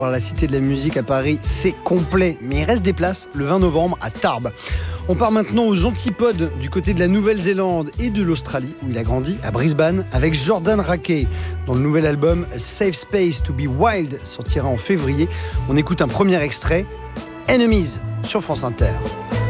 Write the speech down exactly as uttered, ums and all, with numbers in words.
La Cité de la Musique à Paris, c'est complet, mais il reste des places le vingt novembre à Tarbes. On part maintenant aux antipodes du côté de la Nouvelle-Zélande et de l'Australie, où il a grandi, à Brisbane, avec Jordan Rakei. Dans le nouvel album Safe Space to be Wild, sortira en février. On écoute un premier extrait, Enemies, sur France Inter.